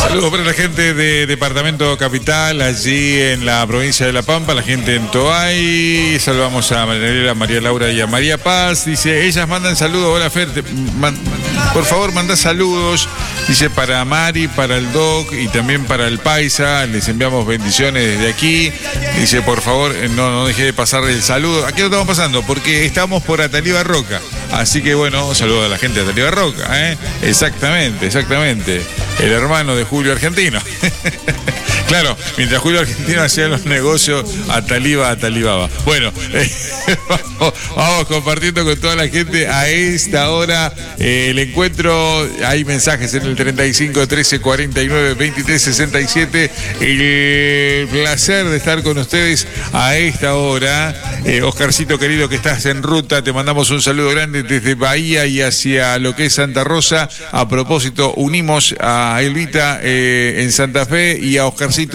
Saludos para la gente de Departamento Capital, allí en la provincia de La Pampa, la gente en Toay. Saludamos a María Laura y a María Paz. Dice, ellas mandan saludos. Hola Fer, por favor manda saludos. Dice para Mari, para el Doc y también para el Paisa. Les enviamos bendiciones desde aquí. Dice, por favor, no deje de pasar el saludo. ¿A qué lo estamos pasando? Porque estamos por Ataliba Roca. Así que bueno, saludo a la gente de Ataliba Roca, ¿eh? Exactamente. El hermano de Julio Argentino. Claro, mientras Julio Argentino hacía los negocios, Atalibaba. Bueno, vamos compartiendo con toda la gente a esta hora el encuentro. Hay mensajes en el 35 13 49 23 67. El placer de estar con ustedes a esta hora. Oscarcito querido, que estás en ruta, te mandamos un saludo grande desde Bahía y hacia lo que es Santa Rosa. A propósito, unimos a Elvita en Santa Fe y a Oscarcito